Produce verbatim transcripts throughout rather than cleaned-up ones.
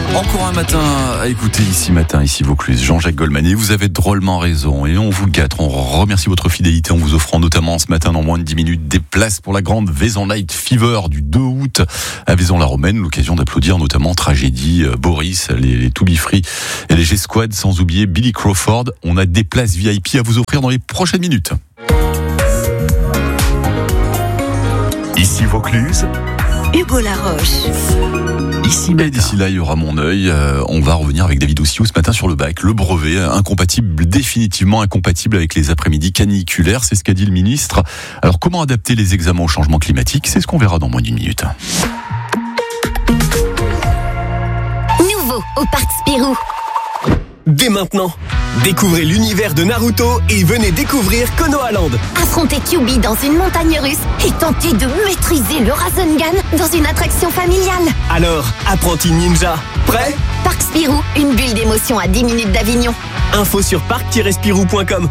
Encore un matin à écouter ici matin, ici Vaucluse, Jean-Jacques Goldman. Vous avez drôlement raison et on vous gâte, on remercie votre fidélité en vous offrant notamment ce matin dans moins de dix minutes des places pour la grande Vaison Night Fever du deux août à Vaison-la-Romaine. L'occasion d'applaudir notamment Tragédie, Boris, les, les To Be Free et les G-Squad, sans oublier Billy Crawford. On a des places V I P à vous offrir dans les prochaines minutes. Ici Vaucluse, Hugo Laroche. Ici, et d'ici là, il y aura mon œil. Euh, on va revenir avec David Ossiou ce matin sur le bac. Le brevet, incompatible, définitivement incompatible avec les après-midi caniculaires. C'est ce qu'a dit le ministre. Alors, comment adapter les examens au changement climatique? C'est ce qu'on verra dans moins d'une minute. Nouveau au Parc Spirou. Dès maintenant, découvrez l'univers de Naruto et venez découvrir Konohaland. Affrontez Kyuubi dans une montagne russe et tentez de maîtriser le Rasengan dans une attraction familiale. Alors, apprenti ninja, prêt? Parc Spirou, une bulle d'émotion à dix minutes d'Avignon. Info sur parc tiret spirou point com.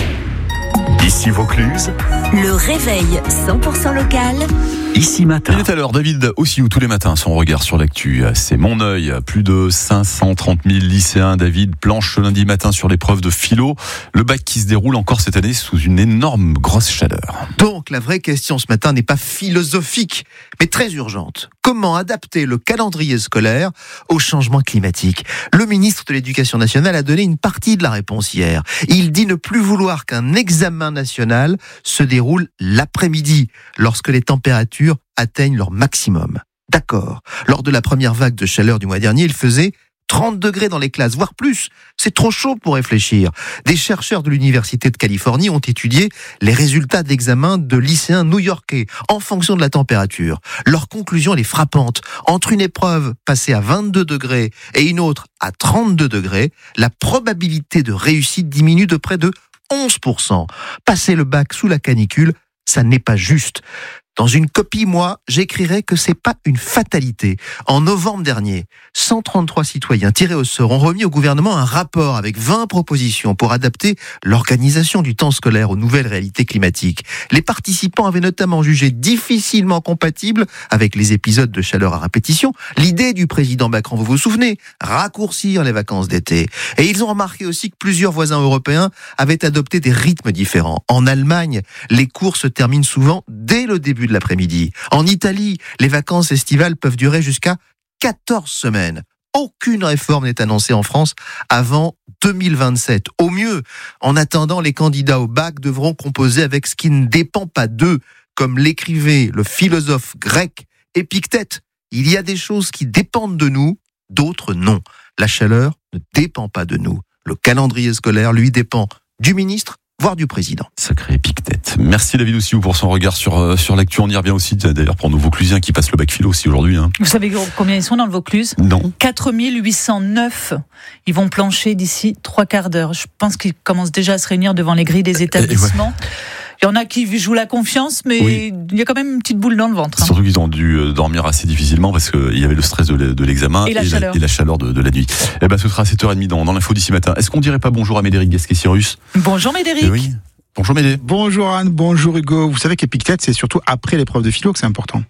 Ici Vaucluse, le réveil cent pour cent local. Ici matin. Il est à l'heure, David Ossiou, tous les matins, son regard sur l'actu. C'est mon œil. Plus de cinq cent trente mille lycéens, David, planche ce lundi matin sur l'épreuve de philo. Le bac qui se déroule encore cette année sous une énorme grosse chaleur. Donc, la vraie question ce matin n'est pas philosophique, mais très urgente. Comment adapter le calendrier scolaire au changement climatique? Le ministre de l'Éducation nationale a donné une partie de la réponse hier. Il dit ne plus vouloir qu'un examen national se déroule l'après-midi, lorsque les températures atteignent leur maximum. D'accord. Lors de la première vague de chaleur du mois dernier, il faisait trente degrés dans les classes, voire plus. C'est trop chaud pour réfléchir. Des chercheurs de l'Université de Californie ont étudié les résultats d'examen de lycéens new-yorkais en fonction de la température. Leur conclusion, elle est frappante. Entre une épreuve passée à vingt-deux degrés et une autre à trente-deux degrés, la probabilité de réussite diminue de près de onze pour cent. Passer le bac sous la canicule, ça n'est pas juste. Dans une copie, moi, j'écrirais que c'est pas une fatalité. En novembre dernier, cent trente-trois citoyens tirés au sort ont remis au gouvernement un rapport avec vingt propositions pour adapter l'organisation du temps scolaire aux nouvelles réalités climatiques. Les participants avaient notamment jugé difficilement compatible avec les épisodes de chaleur à répétition l'idée du président Macron, vous vous souvenez, raccourcir les vacances d'été. Et ils ont remarqué aussi que plusieurs voisins européens avaient adopté des rythmes différents. En Allemagne, les cours se terminent souvent dès le début de l'après-midi. En Italie, les vacances estivales peuvent durer jusqu'à quatorze semaines. Aucune réforme n'est annoncée en France avant deux mille vingt-sept. Au mieux, en attendant, les candidats au bac devront composer avec ce qui ne dépend pas d'eux, comme l'écrivait le philosophe grec Épictète. Il y a des choses qui dépendent de nous, d'autres non. La chaleur ne dépend pas de nous. Le calendrier scolaire, lui, dépend du ministre, voire du président. Sacré Épictète. Merci David Ossiou pour son regard sur, euh, sur l'actu. On y revient aussi d'ailleurs pour nos Vauclusiens qui passent le bac philo aussi aujourd'hui. Hein. Vous savez combien ils sont dans le Vaucluse? Non. quatre mille huit cent neuf. Ils vont plancher d'ici trois quarts d'heure. Je pense qu'ils commencent déjà à se réunir devant les grilles des établissements. Ouais. Il y en a qui jouent la confiance, mais oui. Il y a quand même une petite boule dans le ventre. Hein. Surtout qu'ils ont dû dormir assez difficilement parce qu'il y avait le stress de l'examen et la et, chaleur, la, et la chaleur de, de la nuit. Eh ben, ce sera à sept heures trente dans, dans l'info d'ici matin. Est-ce qu'on dirait pas bonjour à Médéric Gasquet-Cyrus? Bonjour Médéric. Eh oui. Bonjour Médé. Bonjour Anne, bonjour Hugo. Vous savez qu'Épictète, c'est surtout après l'épreuve de philo que c'est important.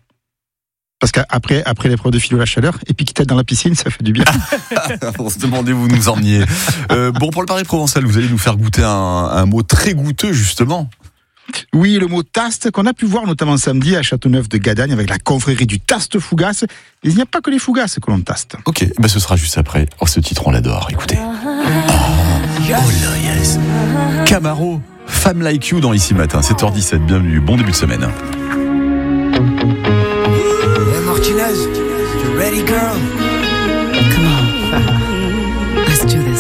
Parce qu'après après l'épreuve de philo, la chaleur, Épictète dans la piscine, ça fait du bien. On se demandait où vous nous emmeniez. Euh, bon, pour le Paris provençal, vous allez nous faire goûter un, un mot très goûteux, justement. Oui, le mot taste, qu'on a pu voir notamment samedi à Châteauneuf de Gadagne avec la confrérie du Taste Fougasse. Mais il n'y a pas que les fougasses que l'on taste. Ok, ben ce sera juste après. Oh, ce titre, on l'adore, écoutez. Oh, oh là, yes. Camaro, Femme Like You dans Ici Matin, sept heures dix-sept, bienvenue, bon début de semaine. Hey Martinez, you ready girl? Come on, let's do this.